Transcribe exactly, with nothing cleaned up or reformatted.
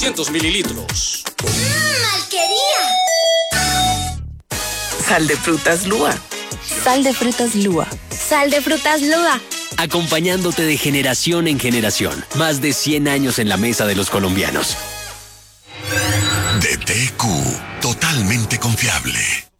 cientos mililitros. ¡Mmm, malquería! Sal de frutas Lua. Sal de frutas Lua. Sal de frutas Lua. Acompañándote de generación en generación. Más de cien años en la mesa de los colombianos. D T Q, totalmente confiable.